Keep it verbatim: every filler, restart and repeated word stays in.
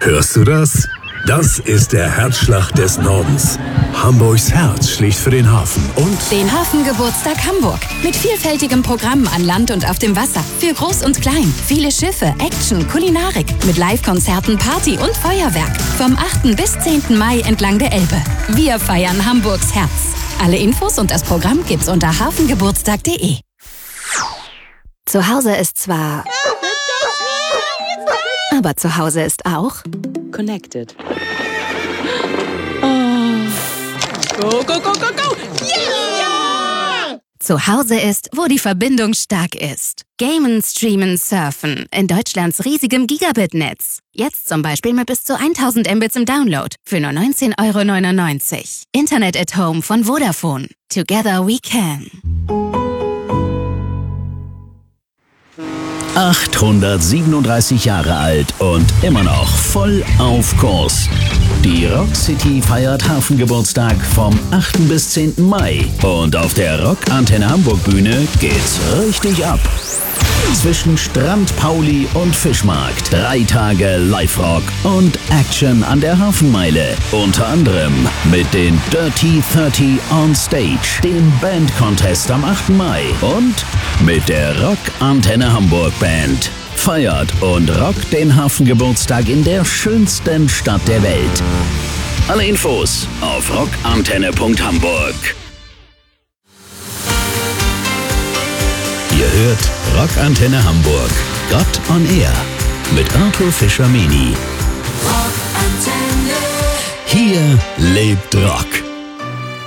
Hörst du das? Das ist der Herzschlag des Nordens. Hamburgs Herz schlägt für den Hafen und den Hafengeburtstag Hamburg. Mit vielfältigem Programm an Land und auf dem Wasser. Für Groß und Klein. Viele Schiffe, Action, Kulinarik. Mit Live-Konzerten, Party und Feuerwerk. Vom achten bis zehnten Mai entlang der Elbe. Wir feiern Hamburgs Herz. Alle Infos und das Programm gibt's unter hafengeburtstag punkt de. Zu Hause ist zwar... aber zu Hause ist auch... Connected. Oh. Go, go, go, go, go! Yeah! Zu Hause ist, wo die Verbindung stark ist. Gamen, streamen, surfen. In Deutschlands riesigem Gigabit-Netz. Jetzt zum Beispiel mit bis zu tausend Mbits im Download. Für nur neunzehn Euro neunundneunzig. Internet at Home von Vodafone. Together we can. achthundertsiebenunddreißig Jahre alt und immer noch voll auf Kurs. Die Rock City feiert Hafengeburtstag vom achten bis zehnten Mai. Und auf der Rock Antenne Hamburg Bühne geht's richtig ab. Zwischen Strand Pauli und Fischmarkt. Drei Tage Live-Rock und Action an der Hafenmeile. Unter anderem mit den Dirty dreißig on Stage, dem Band-Contest am achten Mai und mit der Rock Antenne Hamburg Band. Feiert und rockt den Hafengeburtstag in der schönsten Stadt der Welt. Alle Infos auf rockantenne punkt hamburg. Ihr hört Rockantenne Hamburg. Gott on Air mit Arthur Fischer-Meni. Hier lebt Rock.